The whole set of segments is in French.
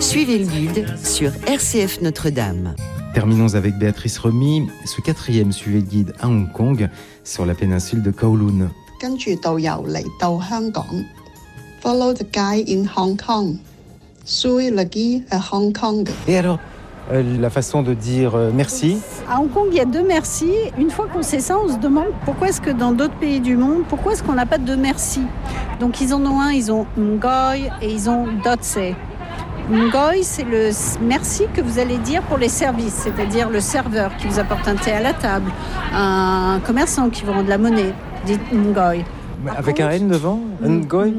Suivez le guide sur RCF Notre-Dame. Terminons avec Béatrice Remy, ce 4e Suivez le guide à Hong Kong, sur la péninsule de Kowloon. 跟住導遊嚟到香港 ，Follow the guide in Hong Kong, Suivez le guide à Hong Kong. Et alors, la façon de dire merci. À Hong Kong, il y a 2 merci. Une fois qu'on sait ça, on se demande pourquoi est-ce que dans d'autres pays du monde, pourquoi est-ce qu'on n'a pas de merci. Donc ils en ont un, ils ont Ngoy et ils ont Dotse. Ngoy, c'est le merci que vous allez dire pour les services, c'est-à-dire le serveur qui vous apporte un thé à la table, un commerçant qui vous rend de la monnaie. Dites Ngoy. Avec un N devant, Ngoy.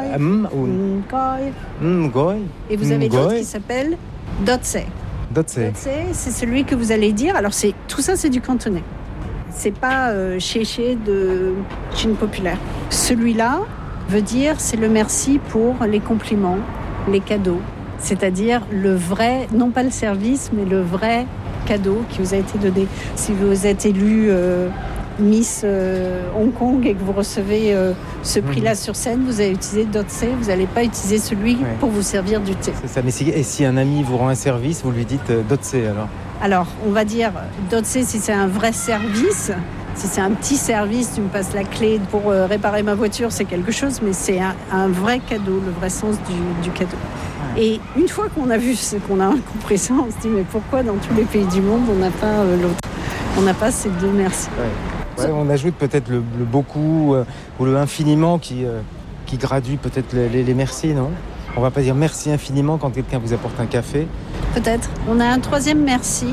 Ngoy. Et vous avez l'autre qui s'appelle Dotse. Dotse, c'est celui que vous allez dire. Alors tout ça, c'est du cantonais. C'est pas chéché de Chine populaire. Celui-là veut dire c'est le merci pour les compliments, les cadeaux. C'est-à-dire le vrai, non pas le service, mais le vrai cadeau qui vous a été donné. Si vous êtes élu Miss Hong Kong et que vous recevez ce prix-là sur scène, vous allez utiliser Dotse, vous n'allez pas utiliser celui pour vous servir du thé. C'est ça, mais si un ami vous rend un service, vous lui dites Dotse alors ? Alors, on va dire Dotse si c'est un vrai service. Si c'est un petit service, tu me passes la clé pour réparer ma voiture, c'est quelque chose, mais c'est un vrai cadeau, le vrai sens du cadeau. Et une fois qu'on a vu, qu'on a compris ça, on se dit mais pourquoi dans tous les pays du monde on n'a pas l'autre ? On n'a pas ces 2 merci. Ouais, on ajoute peut-être le beaucoup ou le infiniment qui gradue peut-être les merci, non ? On va pas dire merci infiniment quand quelqu'un vous apporte un café. Peut-être. On a un 3e merci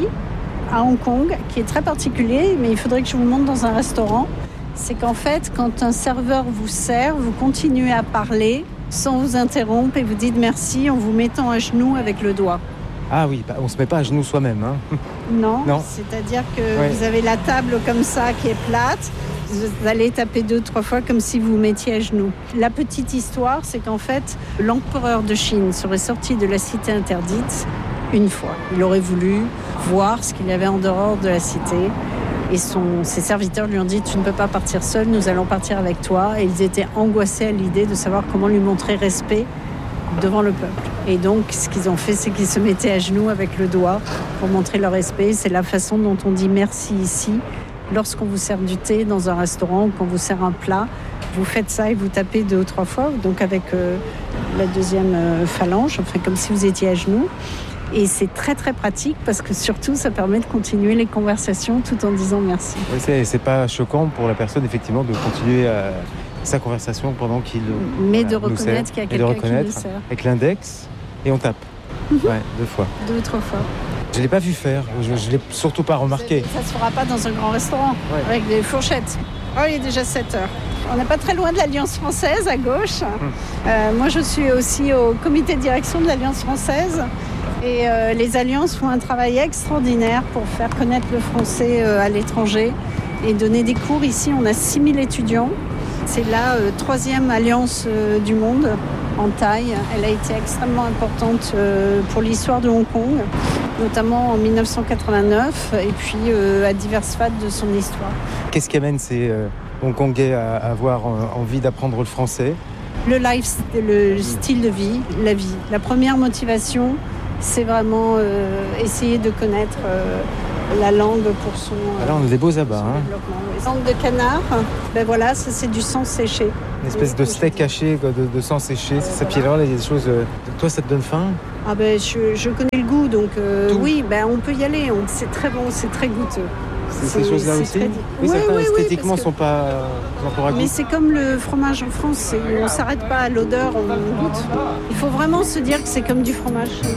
à Hong Kong qui est très particulier, mais il faudrait que je vous montre dans un restaurant. C'est qu'en fait, quand un serveur vous sert, vous continuez à parler sans vous interrompre et vous dites merci en vous mettant à genoux avec le doigt. Ah oui, on ne se met pas à genoux soi-même. Hein. Non, c'est-à-dire que vous avez la table comme ça qui est plate, vous allez taper 2-3 fois comme si vous vous mettiez à genoux. La petite histoire, c'est qu'en fait, l'empereur de Chine serait sorti de la cité interdite une fois. Il aurait voulu voir ce qu'il y avait en dehors de la cité. Et ses serviteurs lui ont dit « Tu ne peux pas partir seul, nous allons partir avec toi ». Et ils étaient angoissés à l'idée de savoir comment lui montrer respect devant le peuple. Et donc, ce qu'ils ont fait, c'est qu'ils se mettaient à genoux avec le doigt pour montrer leur respect. C'est la façon dont on dit merci ici. Lorsqu'on vous sert du thé dans un restaurant ou qu'on vous sert un plat, vous faites ça et vous tapez 2 ou 3 fois, donc avec la 2e phalange, enfin comme si vous étiez à genoux. Et c'est très très pratique parce que surtout ça permet de continuer les conversations tout en disant merci. Oui, c'est pas choquant pour la personne effectivement de continuer sa conversation pendant qu'il mais de reconnaître qu'il y a quelqu'un qui nous sert. Avec l'index et on tape. 2 fois. 2 ou 3 fois. Je ne l'ai pas vu faire, je ne l'ai surtout pas remarqué. Ça ne se fera pas dans un grand restaurant avec des fourchettes. Oh, il est déjà 7 heures. On n'est pas très loin de l'Alliance française à gauche. Moi je suis aussi au comité de direction de l'Alliance française. Et les alliances font un travail extraordinaire pour faire connaître le français à l'étranger et donner des cours. Ici, on a 6000 étudiants. C'est la 3e alliance du monde en taille. Elle a été extrêmement importante pour l'histoire de Hong Kong, notamment en 1989 et puis à diverses phases de son histoire. Qu'est-ce qui amène ces Hongkongais à avoir envie d'apprendre le français ? Le style de vie, la vie. La première motivation, c'est vraiment essayer de connaître la langue pour son là, on a des beaux abats. Développement. Les langues de canard, ça c'est du sang séché. Une espèce de steak haché, de sang séché. C'est ça. Puis alors, il y a des choses... Toi, ça te donne faim ? Je connais le goût, donc oui, on peut y aller. C'est très bon, c'est très goûteux. Ces choses-là aussi certains esthétiquement sont pas encourageants. Mais c'est comme le fromage en France, on ne s'arrête pas à l'odeur, on goûte. Il faut vraiment se dire que c'est comme du fromage.